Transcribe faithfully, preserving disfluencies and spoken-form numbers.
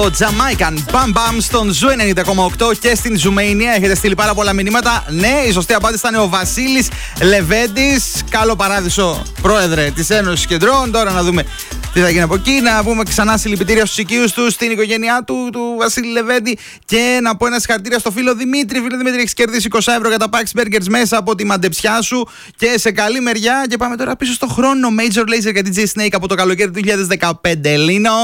Ο Jamaican Bam Bam στον Ζου ενενήντα κόμμα οκτώ και στην Ζουμέινια. Έχετε στείλει πάρα πολλά μηνύματα. Ναι, η σωστή απάντηση ήταν ο Βασίλης Λεβέντης. Καλό παράδεισο, πρόεδρε της Ένωσης Κεντρών. Τώρα να δούμε τι θα γίνει από εκεί. Να πούμε ξανά συλληπιτήρια στους οικείους του, στην οικογένειά του, του Βασίλη Λεβέντη. Και να πω ένα συγχαρητήρια στο φίλο Δημήτρη. Φίλο Δημήτρη, έχει κερδίσει είκοσι ευρώ για τα Pax Burgers μέσα από τη μαντεψιά σου. Και σε καλή μεριά. Και πάμε τώρα πίσω στο χρόνο. Major Lazer και ντι τζέι Snake από το καλοκαίρι του δύο χιλιάδες δεκαπέντε. Λίνο.